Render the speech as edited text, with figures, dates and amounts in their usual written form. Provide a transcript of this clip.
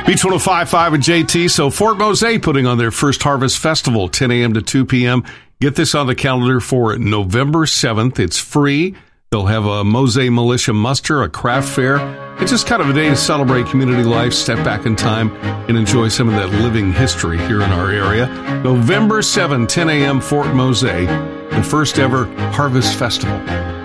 Beach 105.5 and JT. So Fort Mose putting on their first Harvest Festival, 10 a.m. to 2 p.m. Get this on the calendar for November 7th. It's free. They'll have a Mose Militia muster, a craft fair. It's just kind of a day to celebrate community life, step back in time, and enjoy some of that living history here in our area. November 7th, 10 a.m., Fort Mose, the first ever Harvest Festival.